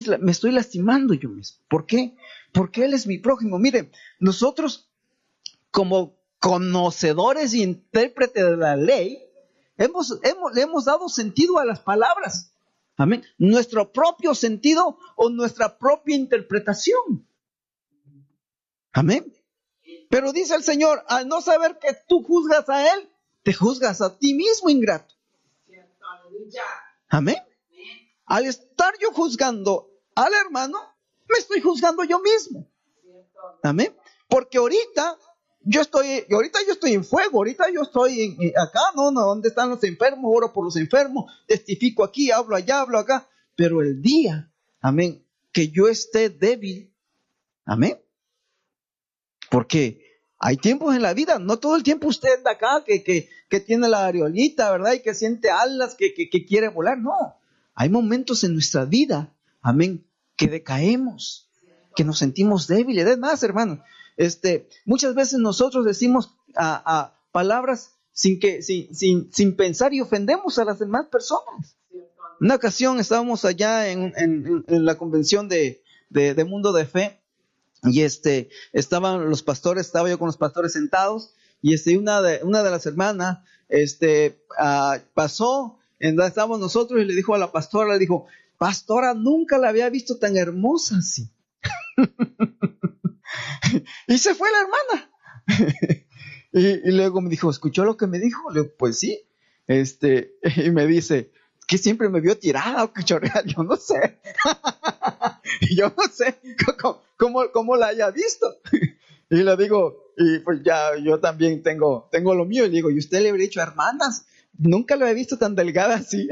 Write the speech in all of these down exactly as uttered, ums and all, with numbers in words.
me estoy lastimando yo mismo. ¿Por qué? Porque Él es mi prójimo. Mire, nosotros como conocedores e intérpretes de la ley, hemos, hemos, le hemos dado sentido a las palabras. Amén. Nuestro propio sentido o nuestra propia interpretación. Amén. Pero dice el Señor, al no saber que tú juzgas a Él, te juzgas a ti mismo, ingrato. Amén. Al estar yo juzgando al hermano, me estoy juzgando yo mismo. Amén. Porque ahorita yo estoy, ahorita yo estoy en fuego, ahorita yo estoy en, en acá, no, no, ¿dónde están los enfermos? Oro por los enfermos, testifico aquí, hablo allá, hablo acá. Pero el día, amén, que yo esté débil, amén. Porque hay tiempos en la vida, no todo el tiempo usted anda acá, que, que, que tiene la areolita, ¿verdad? Y que siente alas, que, que, que quiere volar. No, hay momentos en nuestra vida, amén, que decaemos, que nos sentimos débiles. Es más, hermano, este, muchas veces nosotros decimos a, a palabras sin, que, sin, sin, sin pensar y ofendemos a las demás personas. Una ocasión estábamos allá en, en, en la convención de, de, de Mundo de Fe. Y este, estaban los pastores, estaba yo con los pastores sentados, y este, una de, una de las hermanas, este, uh, pasó, en donde estábamos nosotros, y le dijo a la pastora, le dijo, pastora, nunca la había visto tan hermosa así. Y se fue la hermana. y, y luego me dijo, ¿escuchó lo que me dijo? Le digo, pues sí. Este, y me dice, que siempre me vio tirada o que chorreada, yo no sé. Yo no sé cómo, cómo, cómo la haya visto. Y le digo, y pues ya yo también tengo, tengo lo mío. Y le digo, ¿y usted le habría dicho, hermanas? Nunca lo he visto tan delgada así.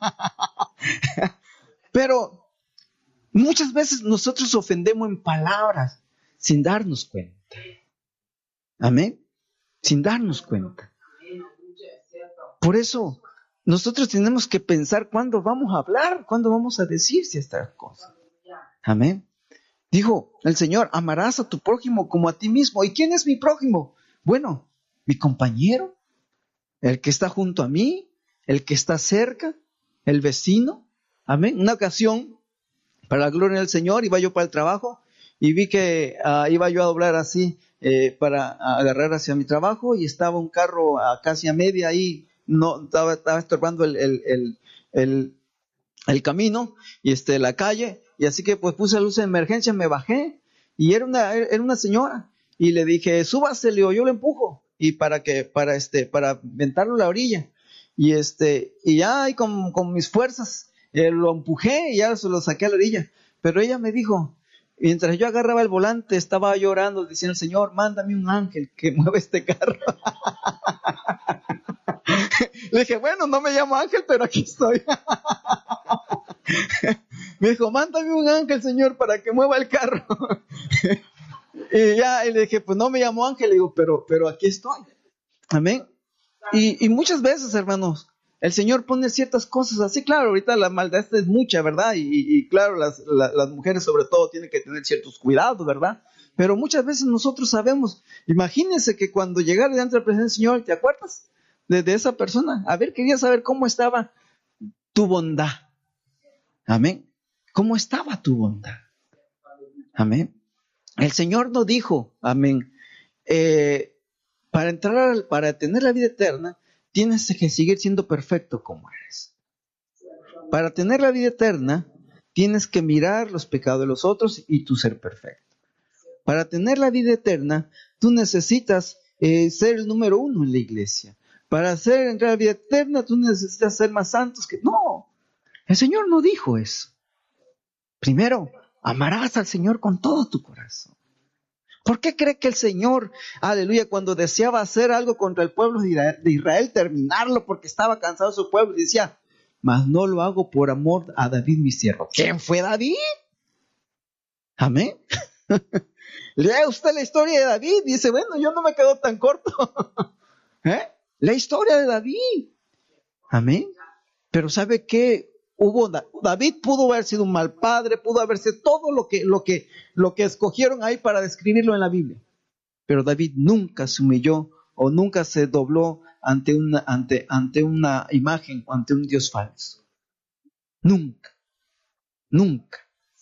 Pero muchas veces nosotros ofendemos en palabras sin darnos cuenta. Amén. Sin darnos cuenta. Por eso nosotros tenemos que pensar cuándo vamos a hablar, cuándo vamos a decir ciertas cosas. Amén. Dijo el Señor, amarás a tu prójimo como a ti mismo. ¿Y quién es mi prójimo? Bueno, mi compañero, el que está junto a mí, el que está cerca, el vecino. Amén. Una ocasión, para la gloria del Señor, iba yo para el trabajo y vi que uh, iba yo a doblar así eh, para agarrar hacia mi trabajo y estaba un carro uh, casi a media ahí, no estaba, estaba estorbando el, el, el, el, el camino y este, la calle. Y así que pues puse luz de emergencia, me bajé y era una, era una señora y le dije, súbase, le digo, yo le empujo y para que, para este, para aventarlo a la orilla y este, y ya y con, con mis fuerzas eh, lo empujé y ya se lo saqué a la orilla. Pero ella me dijo, mientras yo agarraba el volante, estaba llorando diciendo, Señor, mándame un ángel que mueva este carro. Le dije, bueno, no me llamo Ángel, pero aquí estoy. Me dijo, mándame un ángel, Señor, para que mueva el carro. Y ya, y le dije, pues no me llamo Ángel, le digo, pero, pero aquí estoy. Amén. Y, y muchas veces, hermanos, el Señor pone ciertas cosas así. Claro, ahorita la maldad esta es mucha, ¿verdad? Y, y claro, las, la, las mujeres sobre todo tienen que tener ciertos cuidados, ¿verdad? Pero muchas veces nosotros sabemos. Imagínense que cuando llegara delante de la presencia del Señor, ¿te acuerdas de, de esa persona? A ver, quería saber cómo estaba tu bondad. Amén. ¿Cómo estaba tu bondad? Amén. El Señor no dijo, amén, eh, para entrar, para tener la vida eterna, tienes que seguir siendo perfecto como eres. Para tener la vida eterna, tienes que mirar los pecados de los otros y tú ser perfecto. Para tener la vida eterna, tú necesitas eh, ser el número uno en la iglesia. Para hacer entrar a la vida eterna, tú necesitas ser más santos que... No, el Señor no dijo eso. Primero, amarás al Señor con todo tu corazón. ¿Por qué cree que el Señor, aleluya, cuando deseaba hacer algo contra el pueblo de Israel, de Israel, terminarlo porque estaba cansado de su pueblo, y decía, mas no lo hago por amor a David mi siervo? ¿Quién fue David? Amén. Lea usted la historia de David y dice, bueno, yo no me quedo tan corto. ¿Eh? La historia de David. Amén. Pero ¿sabe qué? Hubo, David pudo haber sido un mal padre, pudo haber sido todo lo que, lo que, lo que escogieron ahí para describirlo en la Biblia. Pero David nunca se humilló o nunca se dobló ante una, ante, ante una imagen, ante un Dios falso. Nunca, nunca.